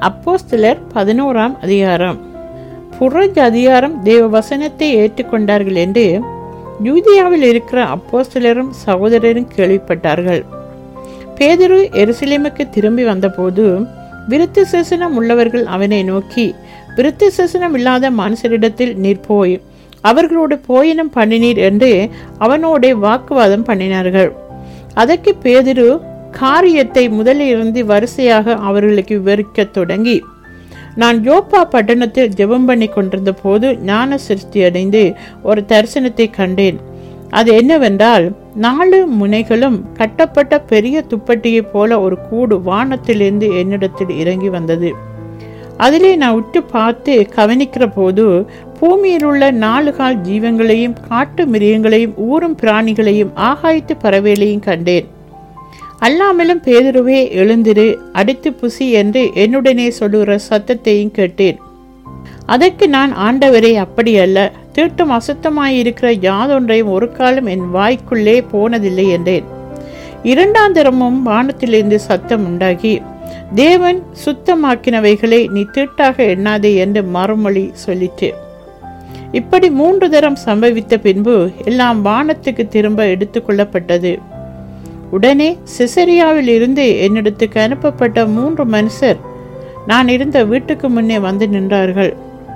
அப்போஸ்தலர் 11ஆம் அதிகாரம். புறஜாதியாரும் தேவ வசனத்தை ஏற்றுக்கொண்டார்கள் என்று யூதேயாவில் இருக்கிற அப்போஸ்தலரும் சகோதரரும் கேள்விப்பட்டார்கள். பேதுரு எருசலேமுக்கு திரும்பி வந்தபோது விருத்த சேசனம் உள்ளவர்கள் அவனை நோக்கி, விருத்த சேசனம் இல்லாத மனுஷரிடத்தில் நீர் போய் அவர்களோடு போயினும் பண்ணினீர் என்று அவனோட வாக்குவாதம் பண்ணினார்கள். அதற்கு பேதுரு காரியத்தை முதலிலிருந்து வரிசையாக அவர்களுக்கு விவரிக்க தொடங்கி, நான் யோப்பா பட்டணத்தில் ஜெபம் பண்ணி கொண்டிருந்த போது ஞான சிருஷ்டி அடைந்து ஒரு தரிசனத்தை கண்டேன். அது என்னவென்றால், 4 முனைகளும் கட்டப்பட்ட பெரிய துப்பட்டியை போல ஒரு கூடு வானத்திலிருந்து என்னிடத்தில் இறங்கி வந்தது. அதிலே நான் உற்று பார்த்து கவனிக்கிற போது பூமியில் உள்ள 4 கால் ஜீவங்களையும் காட்டு மிருகங்களையும் ஊரும் பிராணிகளையும் ஆகாயத்து பறவைகளையும் கண்டேன். அல்லாமலும் பேதுருவே எழுந்திரு, அடித்து புசி என்று என்னுடனே சொல்லுகிற சத்தத்தையும் கேட்டேன். அதற்கு நான், ஆண்டவரே, அப்படி அல்ல, தீட்டும் அசுத்தமாயிருக்கிற யாதொன்றையும் ஒரு காலம் என் வாய்க்குள்ளே போனதில்லை என்றேன். 2ஆம் தரமும் வானத்திலிருந்து சத்தம் உண்டாகி, தேவன் சுத்தமாக்கினவைகளை நீ தீட்டாக எண்ணாதே என்று மறுமொழி சொல்லிற்று. இப்படி 3 தரம் சம்பவித்த பின்பு எல்லாம் வானத்துக்கு திரும்ப எடுத்துக்கொள்ளப்பட்டது. உடனே சிசரியாவில் இருந்து என்னிடத்துக்கு அனுப்பப்பட்ட 3 மனுஷர் நான் இருந்த வீட்டுக்கு முன்னே வந்து நின்றார்கள்.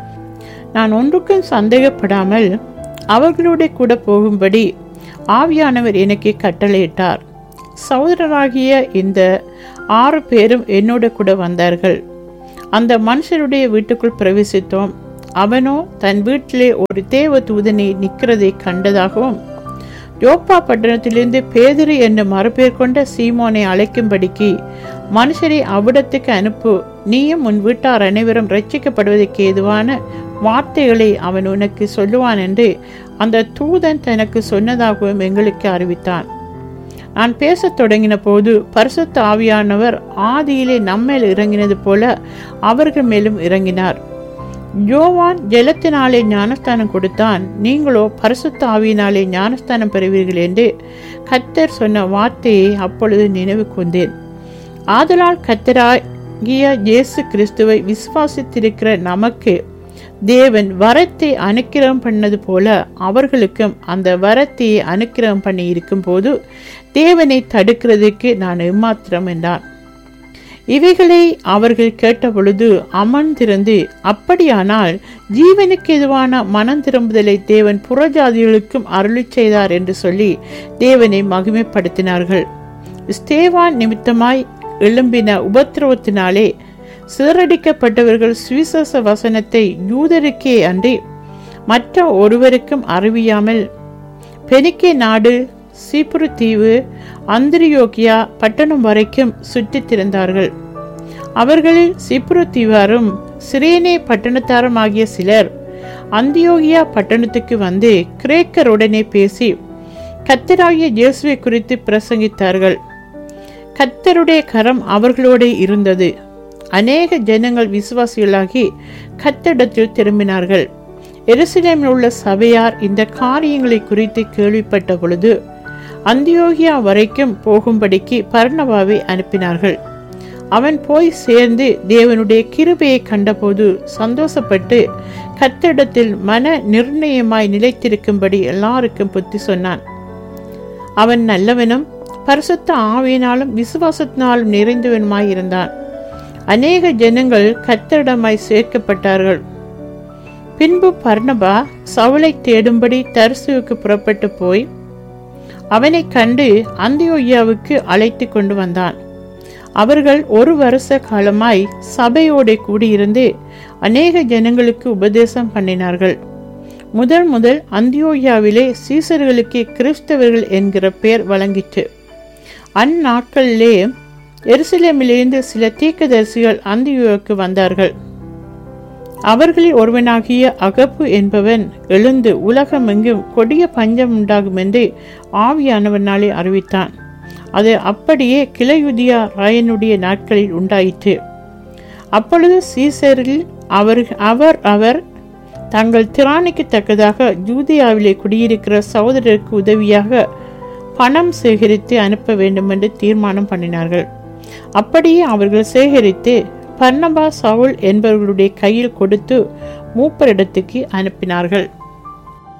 நான் ஒன்றுக்கும் சந்தேகப்படாமல் அவர்களோட கூட போகும்படி ஆவியானவர் எனக்கு கட்டளையிட்டார். சகோதரராகிய இந்த 6 பேரும் என்னோட கூட வந்தார்கள். அந்த மனுஷருடைய வீட்டுக்குள் பிரவேசித்தோம். அவனோ தன் வீட்டிலே ஒரு தேவ தூதனை நிற்கிறதை கண்டதாகவும், யோப்பா பட்டணத்திலிருந்து பேதுரு என்று மறுபேர் கொண்ட சீமோனை அழைக்கும்படிக்கு மனுஷரை அவ்விடத்துக்கு அனுப்பு, நீயும் உன் வீட்டார் அனைவரும் ரட்சிக்கப்படுவதற்கு ஏதுவான வார்த்தைகளை அவன் உனக்கு சொல்லுவான் என்று அந்த தூதன் தனக்கு சொன்னதாகவும் எங்களுக்கு அறிவித்தான். நான் பேசத் தொடங்கின போது பரிசுத்த ஆவியானவர் ஆதியிலே நம்மேல் இறங்கினது போல அவர்கள் மேலும் இறங்கினார். யோவான் ஜலத்தினாலே ஞானஸ்தானம் கொடுத்தான், நீங்களோ பரிசுத்த ஆவியினாலே ஞானஸ்தானம் பெறுவீர்கள் என்று கர்த்தர் சொன்ன வார்த்தையை அப்பொழுது நினைவு கூர்ந்தேன். ஆதலால் கர்த்தராகிய இயேசு கிறிஸ்துவை விசுவாசித்திருக்கிற நமக்கு தேவன் வரத்தை அனுக்கிரகம் பண்ணது போல அவர்களுக்கும் அந்த வரத்தையை அனுக்கிரகம் பண்ணி இருக்கும் போது தேவனை தடுக்கிறதுக்கு நான் எம்மாத்திரம் என்றான். இவைகளை அவர்கள் கேட்டபொழுது அமர்ந்திருந்து, அப்படியானால் ஜீவனுக்கு எதுவான மனம் திரும்புதலை தேவன் புறஜாதிகளுக்கும் அருளி செய்தார் என்று சொல்லி தேவனை மகிமைப்படுத்தினார்கள். ஸ்தேவான் நிமித்தமாய் எழும்பின உபத்திரவத்தினாலே சிதறடிக்கப்பட்டவர்கள் சுவிசேஷ வசனத்தை யூதருக்கே அன்றி மற்ற ஒருவருக்கும் அறிவியாமல் பெனிக்கே நாடு, சீப்புரு தீவு, அந்திரியோகியா பட்டணம் வரைக்கும் சுற்றித் திரிந்தார்கள். அவர்களில் சீப்புரு தீவாரும் சிரேனே பட்டணத்தாரும் ஆகிய சிலர் அந்தியோகியா பட்டணத்துக்கு வந்து கிரேக்கருடனே பேசி கர்த்தராகிய இயேசுவை குறித்து பிரசங்கித்தார்கள். கர்த்தருடைய கரம் அவர்களோடு இருந்தது. அநேக ஜனங்கள் விசுவாசிகளாகி கர்த்தரிடத்தில் திரும்பினார்கள். எருசலேமில் உள்ள சபையார் இந்த காரியங்களை குறித்து கேள்விப்பட்ட பொழுது அந்தியோகியா வரைக்கும் போகும்படிக்கு பர்னபாவை அனுப்பினார்கள். அவன் போய் சேர்ந்து தேவனுடைய கிருபையை கண்டபோது சந்தோஷப்பட்டு கர்த்தரிடத்தில் மன நிர்ணயமாய் நிலைத்திருக்கும்படி எல்லாருக்கும் புத்தி சொன்னான். அவன் நல்லவனும் பரிசுத்த ஆவியினாலும் விசுவாசத்தினாலும் நிறைந்தவனுமாய் இருந்தான். அநேக ஜனங்கள் கர்த்தரிடமாய் சேர்க்கப்பட்டார்கள். பின்பு பர்னபா சவுலை தேடும்படி தர்சுவுக்கு புறப்பட்டு போய் அவனை கண்டு அந்தியோகியாவுக்கு அழைத்து கொண்டு வந்தான். அவர்கள் 1 வருஷ காலமாய் சபையோடு கூடியிருந்து அநேக ஜனங்களுக்கு உபதேசம் பண்ணினார்கள். முதல் அந்தியோகியாவிலே சீசர்களுக்கு கிறிஸ்தவர்கள் என்கிற பெயர் வழங்கிற்று. அந்நாட்களிலே எருசலேமிலிருந்து சில தீர்க்கதரிசிகள் அந்தியோகியாவுக்கு வந்தார்கள். அவர்களில் ஒருவனாகிய அகப்பு என்பவன் எழுந்து உலகமெங்கும் கொடிய பஞ்சம் உண்டாகும் என்று ஆவியானவனாலே அறிவித்தான். அது அப்படியே கிளையுதியா ராயனுடைய நாட்களில் உண்டாயிற்று. அப்பொழுது சீசரில் அவர் தங்கள் திராணிக்கு தக்கதாக யூதேயாவிலே குடியிருக்கிற சகோதரருக்கு உதவியாக பணம் சேகரித்து அனுப்ப வேண்டும் என்று தீர்மானம் பண்ணினார்கள். அப்படியே அவர்கள் சேகரித்து பர்னபா சவுல் என்பவர்களுடைய கையில் கொடுத்து மூப்பரிடத்துக்கு அனுப்பினார்கள்.